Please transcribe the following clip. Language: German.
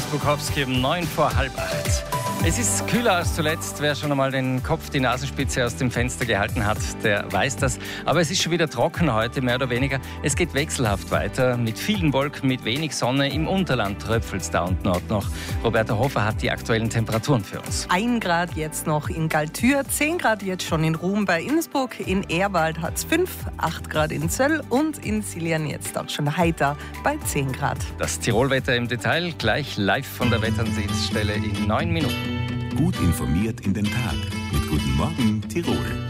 Bukowski um 9 vor halb 8. Es ist kühler als zuletzt. Wer schon einmal den Kopf, die Nasenspitze aus dem Fenster gehalten hat, der weiß das. Aber es ist schon wieder trocken heute, mehr oder weniger. Es geht wechselhaft weiter, mit vielen Wolken, mit wenig Sonne. Im Unterland tröpfelt es da und dort noch. Roberta Hofer hat die aktuellen Temperaturen für uns. 1 Grad jetzt noch in Galtür, 10 Grad jetzt schon in Ruhm bei Innsbruck, in Ehrwald hat es 5, 8 Grad in Zöll und in Siljan jetzt auch schon heiter bei 10 Grad. Das Tirolwetter im Detail gleich live von der Wetterdienststelle in 9 Minuten. Gut informiert in den Tag mit Guten Morgen Tirol.